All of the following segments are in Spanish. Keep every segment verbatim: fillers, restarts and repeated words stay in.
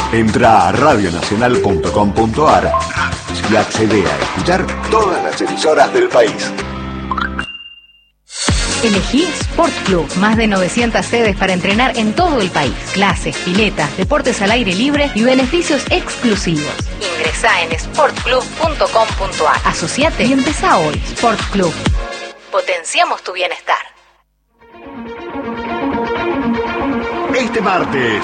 Entra a radio nacional punto com punto a r y accede a escuchar todas las emisoras del país. Elegí Sport Club, más de novecientas sedes para entrenar en todo el país. Clases, piletas, deportes al aire libre y beneficios exclusivos. Ingresá en sport club punto com punto a r. Asociate y empezá hoy. Sport Club. Potenciamos tu bienestar. Este martes,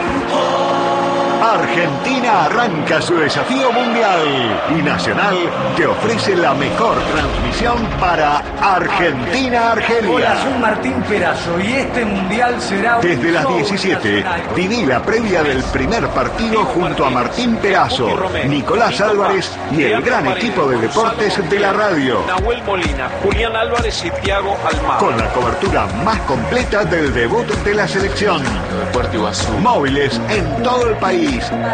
Argentina arranca su desafío mundial y Nacional te ofrece la mejor transmisión para Argentina-Argelia. Hola, soy Martín Perazo y este mundial será... Desde las diecisiete, viví la previa del primer partido junto a Martín Perazo, Nicolás Álvarez y el gran equipo de deportes de la radio. Nahuel Molina, Julián Álvarez y Thiago Almada. Con la cobertura más completa del debut de la selección. Móviles en todo el país.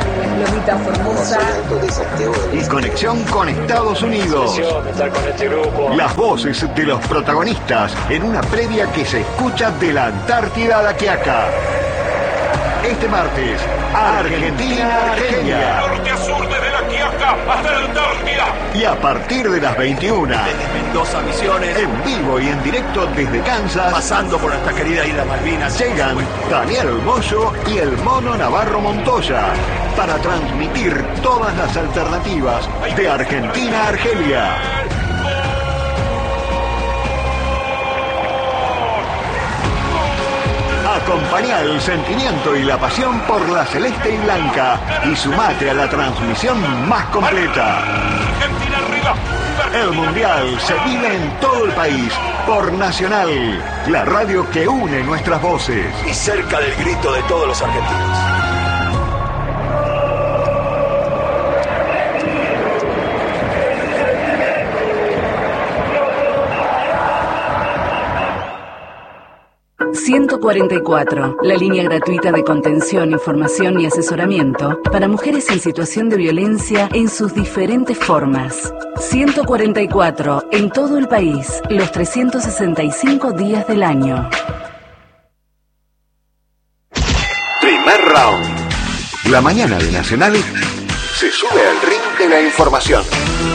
Y conexión con Estados Unidos. Las voces de los protagonistas en una previa que se escucha de la Antártida a la Quiaca. Este martes, Argentina-Argelia. Norte a sur desde la Quiaca hasta la Antártida. Y a partir de las veintiuna, desde Mendoza, Misiones, en vivo y en directo desde Kansas, pasando por nuestra querida isla Malvinas, llegan Daniel Moyo y el Mono Navarro Montoya para transmitir todas las alternativas de Argentina a Argelia. Acompañá el sentimiento y la pasión por la celeste y blanca y sumate a la transmisión más completa. Argentina arriba. El Mundial se vive en todo el país por Nacional, la radio que une nuestras voces. y cerca del grito de todos los argentinos. ciento cuarenta y cuatro, la línea gratuita de contención, información y asesoramiento para mujeres en situación de violencia en sus diferentes formas. ciento cuarenta y cuatro, en todo el país, los trescientos sesenta y cinco días del año. Primer round. La mañana de Nacional se sube al ring de la información.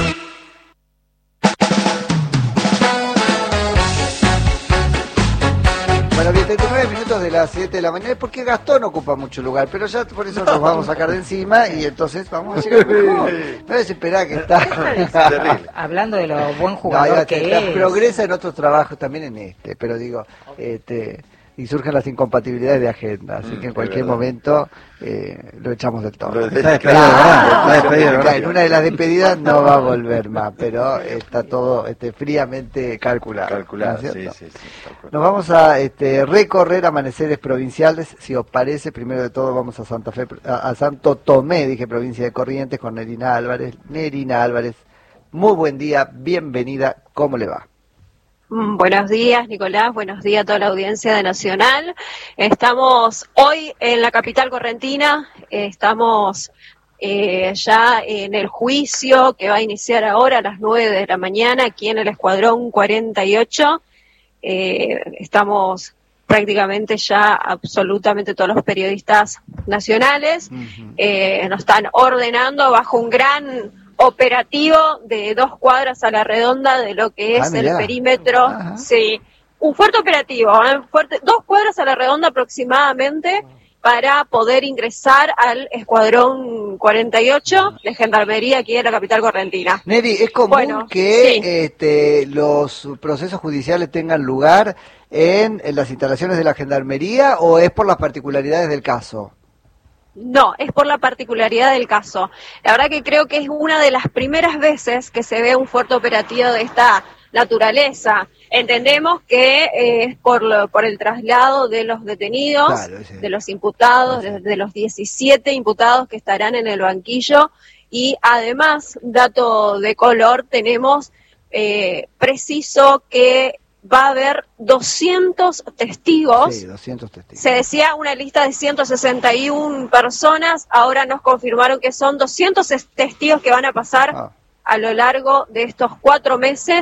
Bueno, treinta y nueve minutos de las siete de la mañana, es porque Gastón ocupa mucho lugar, pero ya por eso nos vamos a sacar de encima y entonces vamos a llegar mejor. No desesperá que está. Hablando de lo buen jugador No, que que es. progresa en otros trabajos, también en este, pero digo, este, y surgen las incompatibilidades de agenda, así que en cualquier momento eh, lo echamos del todo. Está despedido, ¿verdad? Está despedido, ¿verdad? En una de las despedidas no va a volver más, pero está todo este, fríamente calculado. Calculado, ¿no es sí, cierto? sí, sí. Nos vamos a este, recorrer amaneceres provinciales, si os parece. Primero de todo vamos a Santa Fe, a, a Santo Tomé, dije provincia de Corrientes, con Nerina Álvarez. Nerina Álvarez, muy buen día, bienvenida, ¿cómo le va? Buenos días, Nicolás. Buenos días a toda la audiencia de Nacional. Estamos hoy en la capital correntina. Estamos eh, ya en el juicio que va a iniciar ahora a las nueve de la mañana aquí en el Escuadrón cuarenta y ocho. Eh, estamos prácticamente ya absolutamente todos los periodistas nacionales. Uh-huh. eh, nos están ordenando bajo un gran operativo de dos cuadras a la redonda de lo que es ah, el perímetro. Ajá. Sí, un fuerte operativo, ¿eh? fuerte, dos cuadras a la redonda aproximadamente para poder ingresar al Escuadrón cuarenta y ocho de Gendarmería aquí en la capital correntina. Neri, ¿es común bueno, que sí. este, los procesos judiciales tengan lugar en, en las instalaciones de la Gendarmería o es por las particularidades del caso? No, es por la particularidad del caso. La verdad que creo que es una de las primeras veces que se ve un fuerte operativo de esta naturaleza. Entendemos que eh, es por, lo, por el traslado de los detenidos, claro, sí. de los imputados, sí. de, de los diecisiete imputados que estarán en el banquillo. Y además, dato de color, tenemos eh, preciso que va a haber doscientos testigos. Sí, doscientos testigos. Se decía una lista de ciento sesenta y una personas, ahora nos confirmaron que son doscientos testigos que van a pasar ah. a lo largo de estos cuatro meses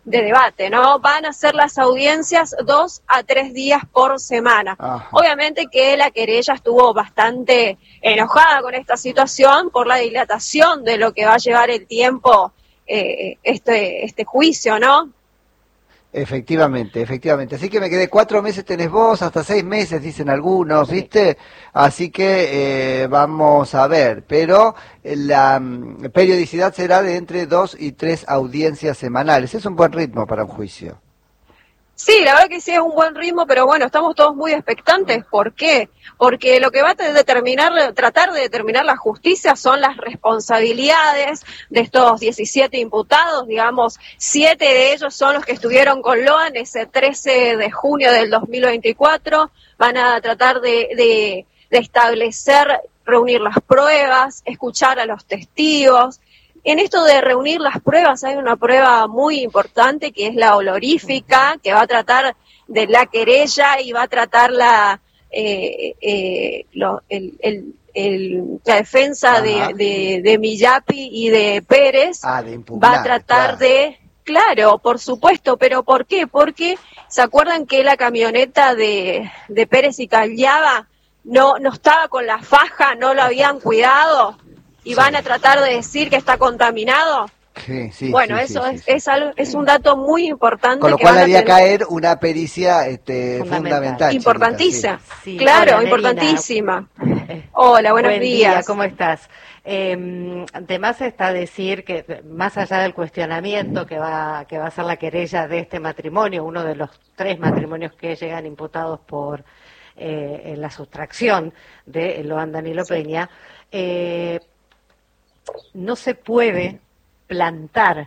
de debate, ¿no? Van a ser las audiencias dos a tres días por semana. Ajá. Obviamente que la querella estuvo bastante enojada con esta situación por la dilatación de lo que va a llevar el tiempo eh, este, este juicio, ¿no? Efectivamente, efectivamente. Así que me quedé cuatro meses tenés vos, hasta seis meses dicen algunos, ¿viste? Así que eh, vamos a ver. Pero la um, periodicidad será de entre dos y tres audiencias semanales. Es un buen ritmo para un juicio. Sí, la verdad que sí es un buen ritmo, pero bueno, estamos todos muy expectantes. ¿Por qué? Porque lo que va a determinar, tratar de determinar la justicia son las responsabilidades de estos diecisiete imputados, digamos, siete de ellos son los que estuvieron con Loan ese trece de junio del dos mil veinticuatro, van a tratar de, de, de establecer, reunir las pruebas, escuchar a los testigos. En esto de reunir las pruebas hay una prueba muy importante que es la olorífica, que va a tratar de la querella y va a tratar la eh, eh, lo, el, el, el, la defensa de, de, de Millapi y de Pérez. Ah, de impugnar, va a tratar claro. de... Claro, por supuesto, pero ¿por qué? Porque ¿se acuerdan que la camioneta de, de Pérez y Callaba no, no estaba con la faja, no lo habían cuidado? ¿Y van a tratar de decir que está contaminado? Sí, sí, bueno, sí, eso sí, es, sí. es, algo, es un dato muy importante. Con lo que cual van a haría tener... caer una pericia este, fundamental. fundamental Importantísima. Chinita, sí. Sí. Claro, Hola, importantísima. Eh, Hola, buenos buen días. Día, ¿cómo estás? Eh, además está decir que más allá del cuestionamiento que va que va a ser la querella de este matrimonio, uno de los tres matrimonios que llegan imputados por eh, la sustracción de Loan Danilo sí. Peña, eh, no se puede plantar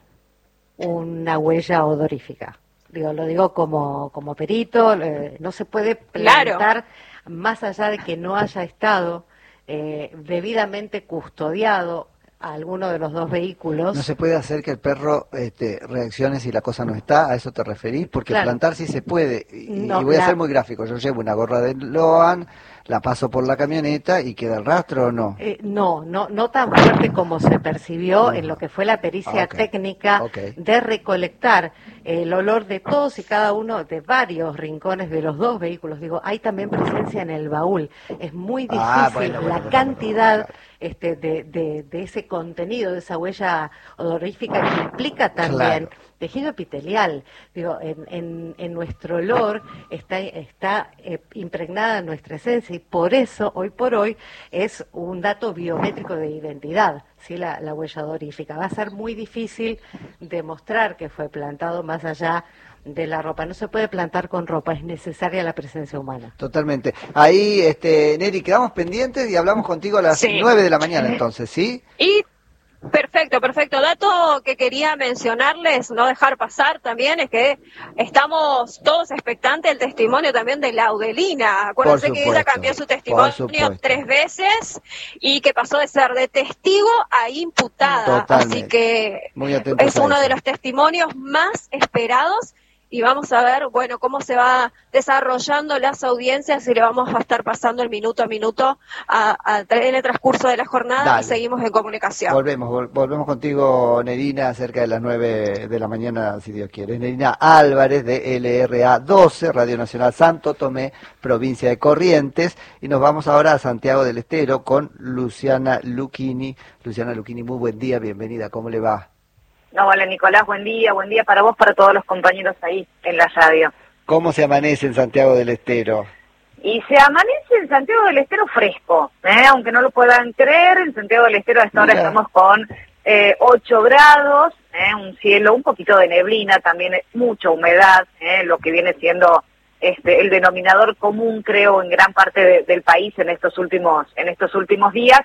una huella odorífica. Digo, lo digo como, como perito, eh, no se puede plantar, claro. Más allá de que no haya estado eh, debidamente custodiado a alguno de los dos vehículos. No se puede hacer que el perro este, reaccione si la cosa no está, ¿a eso te referís? Porque claro. Plantar sí se puede, y, no, y voy la... a ser muy gráfico, yo llevo una gorra de Loan, la paso por la camioneta y queda el rastro o no. Eh, no, no, no tan fuerte como se percibió en lo que fue la pericia okay. técnica okay. de recolectar el olor de todos y cada uno de varios rincones de los dos vehículos. Digo, hay también presencia en el baúl. Es muy difícil ah, bueno, bueno, la bueno, cantidad bueno, bueno. Este, de, de, de ese contenido, de esa huella odorífica que implica también claro. tejido epitelial. Digo, en, en, en nuestro olor está, está eh, impregnada nuestra esencia y por eso, hoy por hoy, es un dato biométrico de identidad, ¿sí? la, la huella odorífica. Va a ser muy difícil demostrar que fue plantado más allá de la ropa. No se puede plantar con ropa, es necesaria la presencia humana. Totalmente. Ahí, este, Neri, quedamos pendientes y hablamos contigo a las sí. nueve de la mañana entonces, ¿sí? Y perfecto, perfecto. Dato que quería mencionarles, no dejar pasar también, es que estamos todos expectantes del testimonio también de Laudelina. Acuérdense que ella cambió su testimonio tres veces y que pasó de ser de testigo a imputada. Totalmente. Así que es uno de los testimonios más esperados. Y vamos a ver, bueno, cómo se va desarrollando las audiencias y le vamos a estar pasando el minuto a minuto a, a, en el transcurso de la jornada. Dale. Y seguimos en comunicación. Volvemos, vol volvemos contigo, Nerina, cerca de las nueve de la mañana, si Dios quiere. Nerina Álvarez, de L R A doce, Radio Nacional Santo Tomé, provincia de Corrientes. Y nos vamos ahora a Santiago del Estero con Luciana Lucchini. Luciana Lucchini, muy buen día, bienvenida, ¿cómo le va? No, hola Nicolás, buen día, buen día para vos, para todos los compañeros ahí en la radio. ¿Cómo se amanece en Santiago del Estero? Y se amanece en Santiago del Estero fresco, ¿eh? Aunque no lo puedan creer, en Santiago del Estero a esta hora Mira. estamos con eh, ocho grados, ¿eh? Un cielo, un poquito de neblina, también mucha humedad, ¿eh? Lo que viene siendo este el denominador común, creo, en gran parte de, del país en estos últimos, en estos últimos días.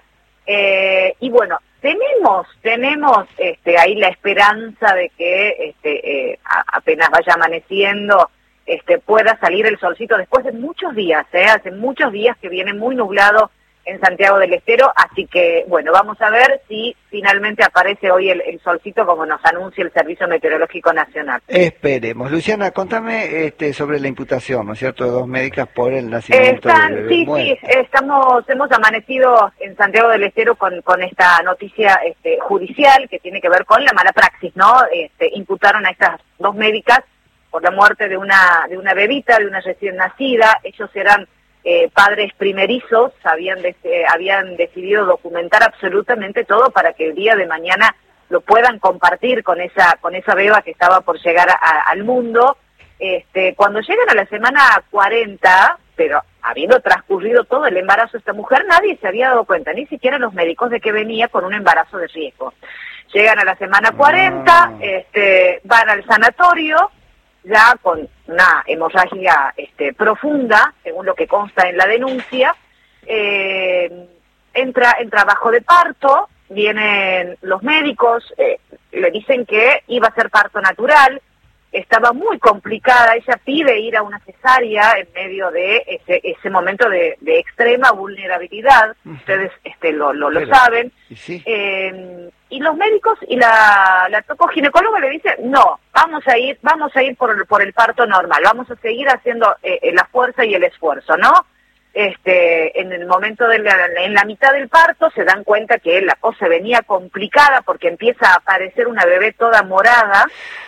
Eh, y bueno, tenemos tenemos este ahí la esperanza de que este eh, a, apenas vaya amaneciendo este pueda salir el solcito después de muchos días, eh, hace muchos días que viene muy nublado en Santiago del Estero, así que, bueno, vamos a ver si finalmente aparece hoy el, el solcito como nos anuncia el Servicio Meteorológico Nacional. Esperemos. Luciana, contame este, sobre la imputación, ¿no es cierto?, de dos médicas por el nacimiento Están, del bebé sí, muerto. sí, estamos, hemos amanecido en Santiago del Estero con, con esta noticia este, judicial que tiene que ver con la mala praxis, ¿no? Este, imputaron a estas dos médicas por la muerte de una, de una bebita, de una recién nacida. Ellos eran Eh, padres primerizos, habían, de, eh, habían decidido documentar absolutamente todo para que el día de mañana lo puedan compartir con esa con esa beba que estaba por llegar a, a, al mundo. Este, cuando llegan a la semana cuarenta, pero habiendo transcurrido todo el embarazo de esta mujer, nadie se había dado cuenta, ni siquiera los médicos, de que venía con un embarazo de riesgo. Llegan a la semana cuarenta, este, van al sanatorio, ya con una hemorragia este, profunda, según lo que consta en la denuncia, eh, entra en trabajo de parto, vienen los médicos, eh, le dicen que iba a ser parto natural, estaba muy complicada, ella pide ir a una cesárea en medio de ese, ese momento de, de extrema vulnerabilidad, uh-huh. Ustedes este, lo, lo, lo saben, ¿Y, sí? eh, y los médicos y la, la tocoginecóloga le dicen, no, vamos a ir, vamos a ir por, por el parto normal, vamos a seguir haciendo eh, la fuerza y el esfuerzo, ¿no? Este, en el momento de la, en la mitad del parto se dan cuenta que la cosa venía complicada porque empieza a aparecer una bebé toda morada.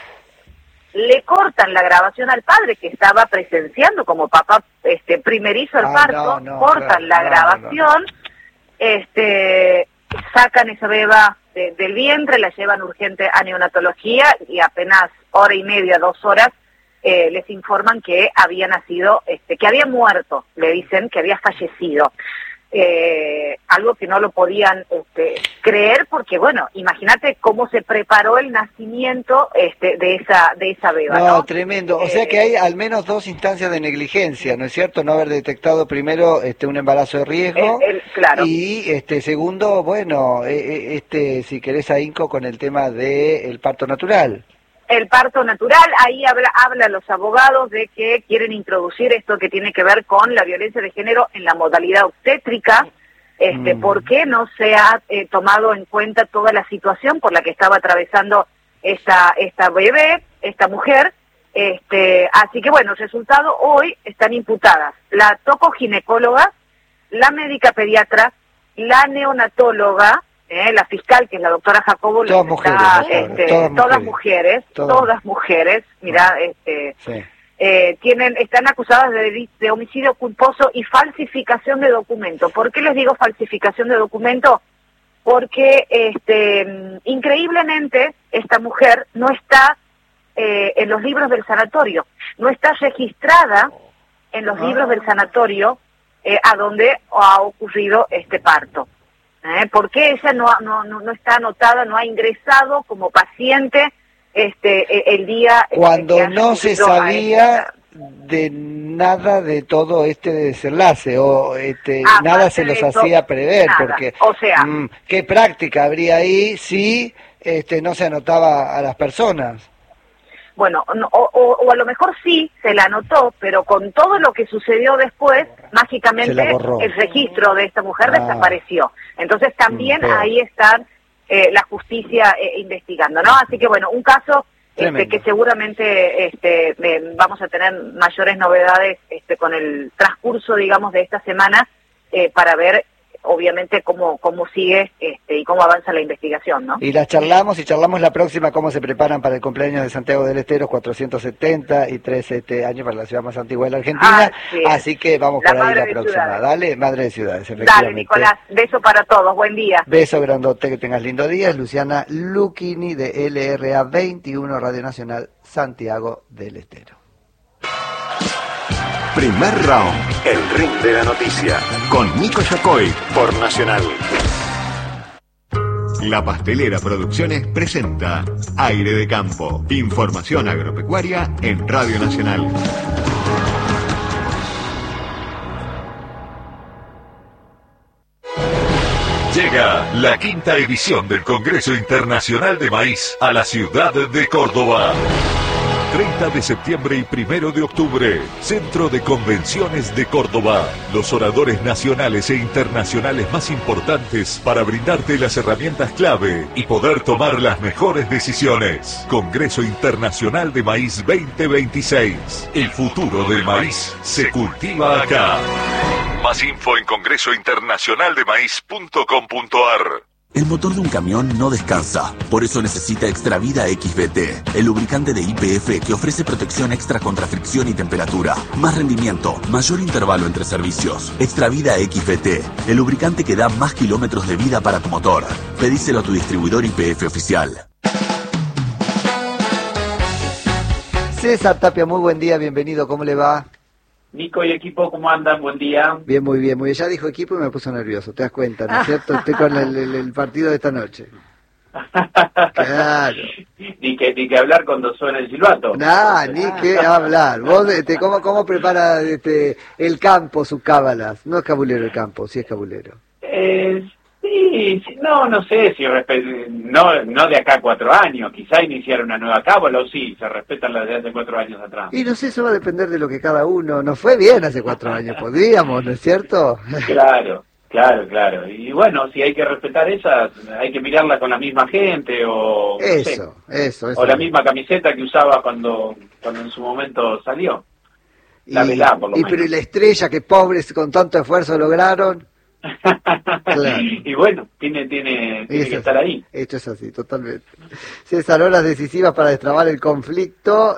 Le cortan la grabación al padre que estaba presenciando como papá este primerizo el ah, parto, no, no, cortan claro, la no, grabación, no, no. este sacan esa beba de, del vientre, la llevan urgente a neonatología y apenas hora y media, dos horas, eh, les informan que había nacido, este, que había muerto, le dicen que había fallecido. Eh, algo que no lo podían este, creer porque, bueno, imagínate cómo se preparó el nacimiento este, de esa de esa beba, ¿no? No, tremendo. O eh, sea que hay al menos dos instancias de negligencia, ¿no es cierto? No haber detectado primero este un embarazo de riesgo el, el, claro. y este segundo, bueno, eh, este si querés ahínco con el tema de el parto natural. El parto natural, ahí habla, habla los abogados de que quieren introducir esto que tiene que ver con la violencia de género en la modalidad obstétrica, este, mm. ¿por qué no se ha eh, tomado en cuenta toda la situación por la que estaba atravesando esta, esta bebé, esta mujer? Este, así que bueno, resultado, hoy están imputadas la tocoginecóloga, la médica pediatra, la neonatóloga, Eh, la fiscal, que es la doctora Jacobo, todas mujeres, está, este, todas, todas mujeres, mujeres, todas, todas mujeres, mira, este, sí. eh, tienen, están acusadas de, de homicidio culposo y falsificación de documento. ¿Por qué les digo falsificación de documento? Porque, este, increíblemente, esta mujer no está eh, en los libros del sanatorio, no está registrada en los ah. libros del sanatorio eh, a donde ha ocurrido este parto. ¿Eh? ¿Por qué ella no, no, no, no está anotada, no ha ingresado como paciente este el día cuando que no se sabía de nada de todo este desenlace o este Aparte nada se los eso, hacía prever? Nada. Porque o sea, mmm, qué práctica habría ahí si este no se anotaba a las personas. Bueno, no, o, o, o a lo mejor sí se la anotó, pero con todo lo que sucedió después, mágicamente el registro de esta mujer ah. desapareció. Entonces también mm, ahí están eh, la justicia eh, investigando, ¿no? Así que bueno, un caso este, que seguramente este, eh, vamos a tener mayores novedades este, con el transcurso, digamos, de esta semana eh, para ver obviamente cómo cómo sigue este y cómo avanza la investigación, ¿no? Y la charlamos y charlamos la próxima cómo se preparan para el cumpleaños de Santiago del Estero, cuatrocientos setenta y tres este año para la ciudad más antigua de la Argentina, Así, así que vamos la por ahí la próxima. Ciudades. Dale, Madre de Ciudades, efectivamente. Dale, Nicolás, beso para todos, buen día. Beso grandote, que tengas lindo día. Es Luciana Lucchini de L R A veintiuno, Radio Nacional, Santiago del Estero. Primer round, el ring de la noticia, con Nico Yacoy, por Nacional. La Pastelera Producciones presenta Aire de Campo, información agropecuaria en Radio Nacional. Llega la quinta edición del Congreso Internacional de Maíz a la ciudad de Córdoba. treinta de septiembre y primero de octubre, Centro de Convenciones de Córdoba. Los oradores nacionales e internacionales más importantes para brindarte las herramientas clave y poder tomar las mejores decisiones. Congreso Internacional de Maíz veinte veintiséis. El futuro del maíz se cultiva acá. Más info en congreso internacional de maíz punto com punto a r. El motor de un camión no descansa, por eso necesita Extravida X V T, el lubricante de Y P F que ofrece protección extra contra fricción y temperatura, más rendimiento, mayor intervalo entre servicios. Extravida X V T, el lubricante que da más kilómetros de vida para tu motor. Pedíselo a tu distribuidor Y P F oficial. César Tapia, muy buen día, bienvenido, ¿cómo le va? Nico y equipo, ¿cómo andan? Buen día. Bien, muy bien, muy bien. Ya dijo equipo y me puso nervioso, te das cuenta, ¿no es cierto? Estoy con el, el, el partido de esta noche. Claro. Ni que, ni que hablar cuando suena el silbato. Nah, ni que hablar. Vos, este, ¿cómo, cómo prepara este, el campo sus cábalas? No es cabulero el campo, sí es cabulero. Eh, sí, sí, no, no sé si respe- no, no de acá a cuatro años, quizá iniciar una nueva cábala o sí, se respetan las de hace cuatro años atrás. Y no sé, eso va a depender de lo que cada uno, nos fue bien hace cuatro años, podríamos, ¿no es cierto? Claro, claro, claro. Y bueno, si hay que respetar esas, hay que mirarla con la misma gente o... No eso, sé, eso, eso. o la misma camiseta que usaba cuando, cuando en su momento salió. La y, velá, por lo y menos. pero y la estrella que pobres con tanto esfuerzo lograron... Claro. Y bueno, tiene, tiene, tiene que estar ahí. Esto es así, totalmente. César, horas decisivas para destrabar el conflicto.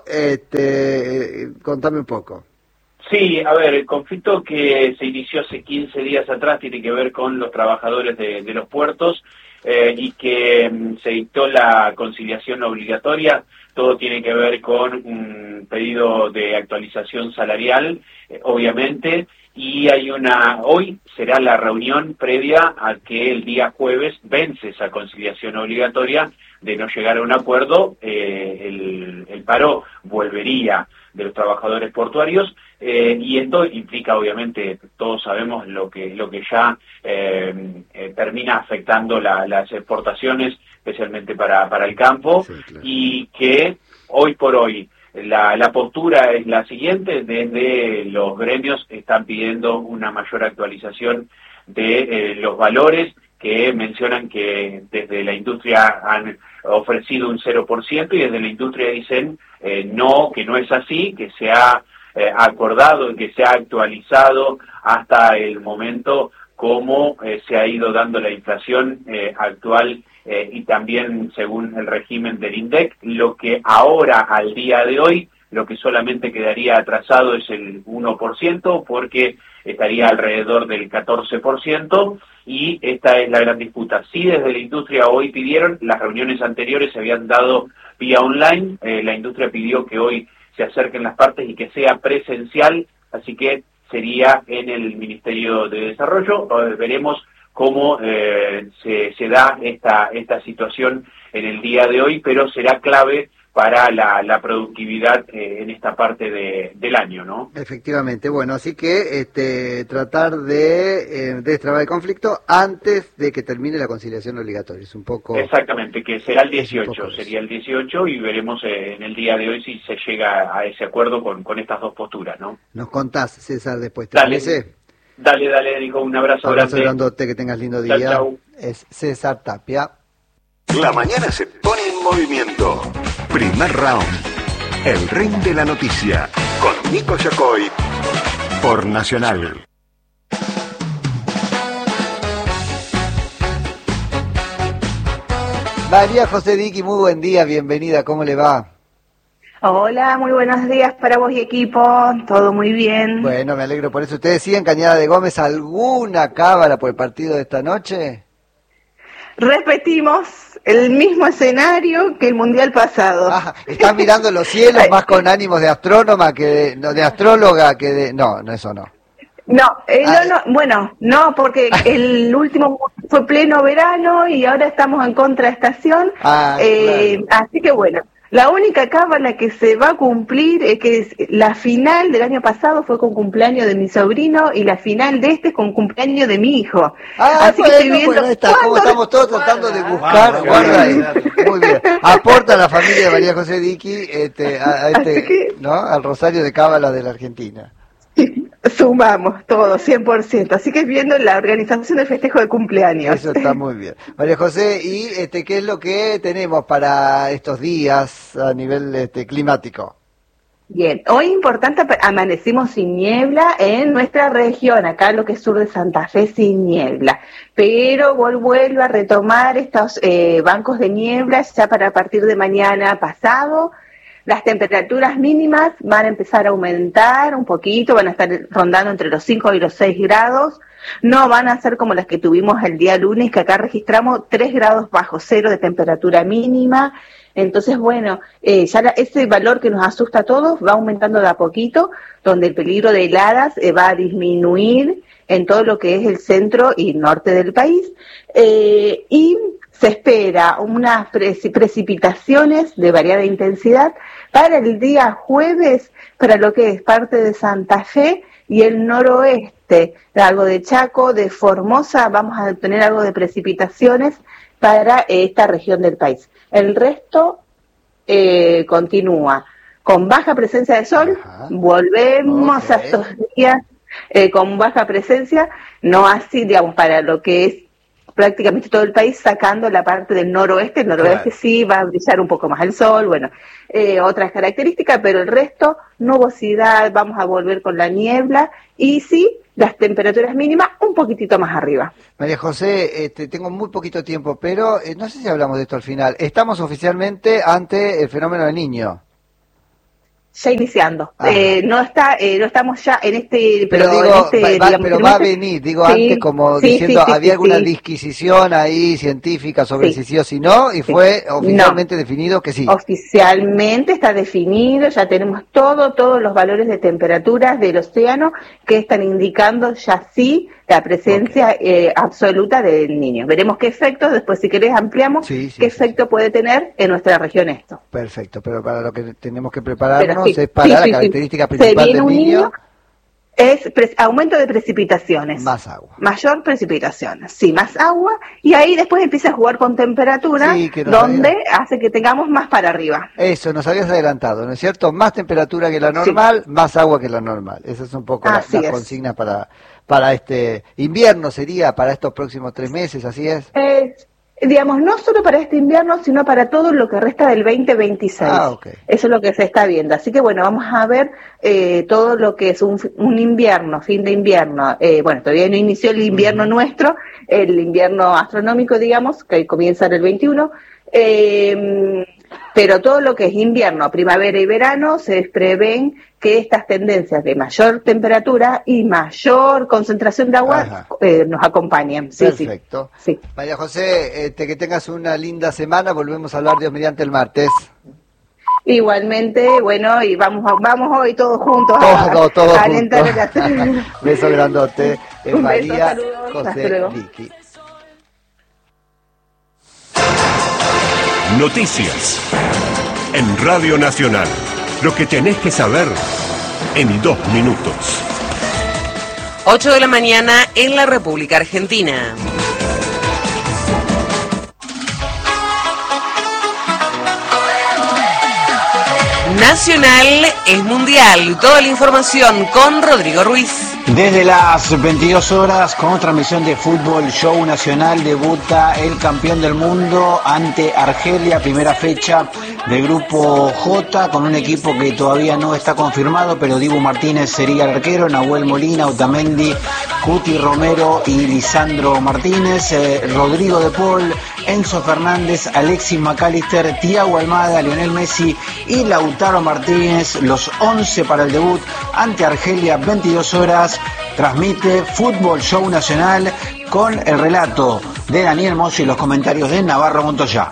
Este, contame un poco. Sí, a ver, el conflicto que se inició hace quince días atrás tiene que ver con los trabajadores de, de los puertos eh, y que um, se dictó la conciliación obligatoria. Todo tiene que ver con un pedido de actualización salarial, eh, obviamente, y hay una, hoy será la reunión previa a que el día jueves vence esa conciliación obligatoria. De no llegar a un acuerdo, eh, el, el paro volvería de los trabajadores portuarios, eh, y esto implica, obviamente, todos sabemos lo que lo que ya eh, eh, termina afectando la, las exportaciones, especialmente para, para el campo, sí, claro. Y que hoy por hoy la, la postura es la siguiente: desde los gremios están pidiendo una mayor actualización de eh, los valores, que mencionan que desde la industria han ofrecido un cero por ciento y desde la industria dicen eh, no, que no es así, que se ha eh, acordado y que se ha actualizado hasta el momento cómo eh, se ha ido dando la inflación eh, actual eh, y también según el régimen del INDEC, lo que ahora al día de hoy, lo que solamente quedaría atrasado es el uno por ciento porque estaría alrededor del catorce por ciento. Y esta es la gran disputa. Sí, desde la industria hoy pidieron, las reuniones anteriores se habían dado vía online, eh, la industria pidió que hoy se acerquen las partes y que sea presencial, así que sería en el Ministerio de Desarrollo. Eh, veremos cómo eh, se, se da esta, esta situación en el día de hoy, pero será clave para la, la productividad eh, en esta parte de, del año, ¿no? Efectivamente, bueno, así que este, tratar de eh, destrabar el conflicto antes de que termine la conciliación obligatoria, es un poco... Exactamente, que será el dieciocho, sería el dieciocho y veremos eh, en el día de hoy si se llega a ese acuerdo con, con estas dos posturas, ¿no? Nos contás, César, después, ¿te dale, parece? Dale, dale, Nico, un abrazo, abrazo grande. grandote, que tengas lindo día. Chau, chau. Es César Tapia. La mañana se pone en movimiento. Primer round. El ring de la noticia. Con Nico Yacoy. Por Nacional. María José Diqui, muy buen día, bienvenida, ¿cómo le va? Hola, muy buenos días para vos y equipo, todo muy bien. Bueno, me alegro por eso. ¿Ustedes siguen Cañada de Gómez alguna cábala por el partido de esta noche? Repetimos el mismo escenario que el mundial pasado. Ah, ¿estás mirando los cielos más con ánimos de astrónoma que de, no, de astróloga que de... No, no, eso no. No, eh, ah, no, no, bueno, no, porque el último fue pleno verano y ahora estamos en contraestación, ah, eh, claro. Así que bueno, la única cábala que se va a cumplir es que es, la final del año pasado fue con cumpleaños de mi sobrino y la final de este es con cumpleaños de mi hijo. Ah, así bueno, que estoy viendo bueno, está, como estamos todos tratando de buscar, guarda ahí, Muy bien. Aporta la familia de María José Diqui este, a, a este, que, ¿no? al Rosario de Cábala de la Argentina. Sumamos todo, cien por ciento. Así que viendo la organización del festejo de cumpleaños. Eso está muy bien. María José, ¿y este, qué es lo que tenemos para estos días a nivel este, climático? Bien, hoy importante, amanecimos sin niebla en nuestra región, acá lo que es sur de Santa Fe sin niebla, pero vuelvo a retomar estos eh, bancos de niebla ya para a partir de mañana pasado. Las temperaturas mínimas van a empezar a aumentar un poquito, van a estar rondando entre los cinco y los seis grados, no van a ser como las que tuvimos el día lunes, que acá registramos tres grados bajo cero de temperatura mínima. Entonces, bueno, eh, ya la, ese valor que nos asusta a todos va aumentando de a poquito, donde el peligro de heladas eh, va a disminuir en todo lo que es el centro y norte del país, eh, y se espera unas pre- precipitaciones de variada intensidad para el día jueves, para lo que es parte de Santa Fe y el noroeste, algo de Chaco, de Formosa, vamos a tener algo de precipitaciones para eh, esta región del país. El resto eh, continúa con baja presencia de sol. Ajá. Volvemos okay. a estos días eh, con baja presencia, no así, digamos, para lo que es prácticamente todo el país, sacando la parte del noroeste. El noroeste claro. sí va a brillar un poco más el sol, bueno, eh, otras características, pero el resto, nubosidad, vamos a volver con la niebla y sí, las temperaturas mínimas un poquitito más arriba. María José, este, tengo muy poquito tiempo, pero eh, no sé si hablamos de esto al final. Estamos oficialmente ante el fenómeno del Niño. Ya iniciando. Eh, no está, eh, no estamos ya en este... Pero, pero digo, en este, va, digamos, pero va a venir, digo, sí, antes como sí, diciendo, sí, sí, había sí, alguna sí. disquisición ahí científica sobre sí. si sí o si no, y sí. fue oficialmente no. definido que sí. Oficialmente está definido, ya tenemos todo, todos los valores de temperaturas del océano que están indicando ya sí la presencia okay. eh, absoluta del Niño. Veremos qué efectos, después si querés ampliamos, sí, sí, qué sí, efecto sí. puede tener en nuestra región esto. Perfecto, pero para lo que tenemos que prepararnos sí, es para sí, la sí, característica sí. principal del Niño. niño es pre- aumento de precipitaciones. Más agua. Mayor precipitaciones, sí, más agua, y ahí después empieza a jugar con temperatura, sí, donde había... hace que tengamos más para arriba. Eso, nos habías adelantado, ¿no es cierto? Más temperatura que la normal, sí. más agua que la normal. Esa es un poco la, la consigna para... para este invierno sería, para estos próximos tres meses, ¿así es? Eh, digamos, no solo para este invierno, sino para todo lo que resta del veinte veintiséis. Ah, okay. Eso es lo que se está viendo. Así que bueno, vamos a ver eh, todo lo que es un, un invierno, fin de invierno. Eh, bueno, todavía no inició el invierno uh-huh. nuestro, el invierno astronómico, digamos, que comienza en el veintiuno. Eh, pero todo lo que es invierno, primavera y verano, se prevén que estas tendencias de mayor temperatura y mayor concentración de agua eh, nos acompañen. Sí, perfecto. Sí. María José, este, que tengas una linda semana, volvemos a hablar Dios mediante el martes. Igualmente, bueno, y vamos vamos hoy todos juntos todos, a, todos a alentar el beso grandote. Un María beso, José Diqui. Noticias en Radio Nacional. Lo que tenés que saber en dos minutos. ocho de la mañana en la República Argentina. Nacional es mundial. Toda la información con Rodrigo Ruiz. Desde las veintidós horas, con transmisión de Fútbol Show Nacional, debuta el campeón del mundo ante Argelia, primera fecha del grupo J, con un equipo que todavía no está confirmado, pero Dibu Martínez sería el arquero, Nahuel Molina, Otamendi, Cuti Romero y Lisandro Martínez, eh, Rodrigo de Paul, Enzo Fernández, Alexis McAllister, Thiago Almada, Lionel Messi y Lautaro Martínez, los once para el debut ante Argelia, veintidós horas. Transmite Fútbol Show Nacional con el relato de Daniel Mosso y los comentarios de Navarro Montoya.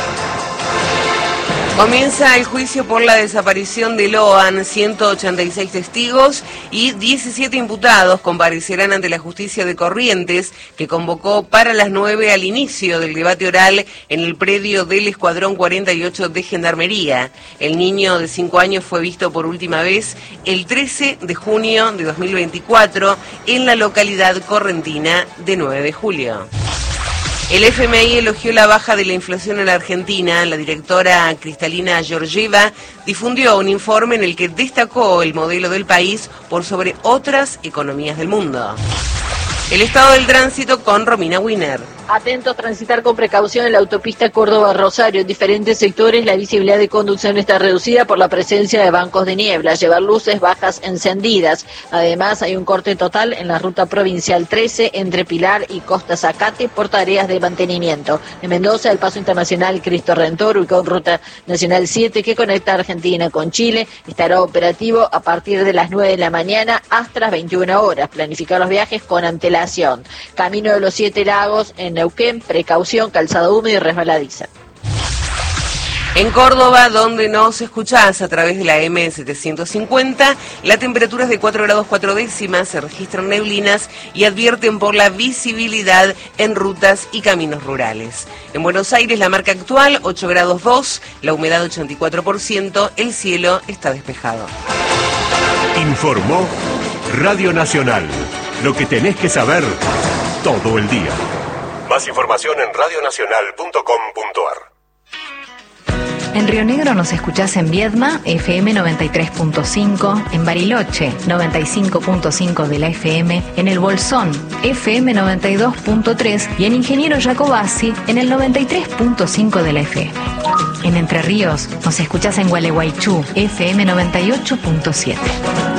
Comienza el juicio por la desaparición de Loan. ciento ochenta y seis testigos y diecisiete imputados comparecerán ante la justicia de Corrientes, que convocó para las nueve al inicio del debate oral en el predio del Escuadrón cuarenta y ocho de Gendarmería. El niño de cinco años fue visto por última vez el trece de junio de dos mil veinticuatro en la localidad correntina de nueve de julio. El F M I elogió la baja de la inflación en la Argentina. La directora Cristalina Georgieva difundió un informe en el que destacó el modelo del país por sobre otras economías del mundo. El estado del tránsito con Romina Wiener. Atentos a transitar con precaución en la autopista Córdoba-Rosario. En diferentes sectores la visibilidad de conducción está reducida por la presencia de bancos de niebla. Llevar luces bajas encendidas. Además hay un corte total en la ruta provincial trece entre Pilar y Costa Zacate por tareas de mantenimiento. En Mendoza el paso internacional Cristo Redentor, ubicado en ruta nacional siete que conecta Argentina con Chile, estará operativo a partir de las nueve de la mañana hasta las veintiuna horas. Planificar los viajes con antelación. Camino de los Siete Lagos en Neuquén, precaución, calzado húmedo y resbaladiza. En Córdoba, donde nos escuchás a través de la M setecientos cincuenta, la temperatura es de cuatro grados cuatro décimas, se registran neblinas y advierten por la visibilidad en rutas y caminos rurales. En Buenos Aires, la marca actual, ocho grados dos, la humedad ochenta y cuatro por ciento, el cielo está despejado. Informó Radio Nacional, lo que tenés que saber todo el día. Más información en radio nacional punto com punto ar. En Río Negro nos escuchás en Viedma, F M noventa y tres punto cinco, en Bariloche, noventa y cinco punto cinco de la F M, en El Bolsón, F M noventa y dos punto tres y en Ingeniero Jacobasi, en el noventa y tres punto cinco de la F M. En Entre Ríos nos escuchás en Gualeguaychú, F M noventa y ocho punto siete.